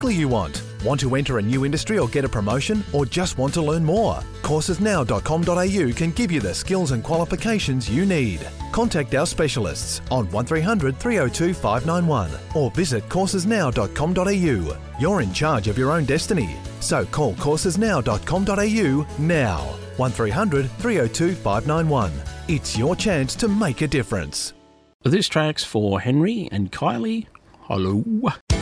exactly you want. Want to enter a new industry or get a promotion, or just want to learn more? Coursesnow.com.au can give you the skills and qualifications you need. Contact our specialists on 1300 302 591 or visit coursesnow.com.au. You're in charge of your own destiny. So call coursesnow.com.au now. 1300 302 591. It's your chance to make a difference. This track's for Henry and Kylie. Hello.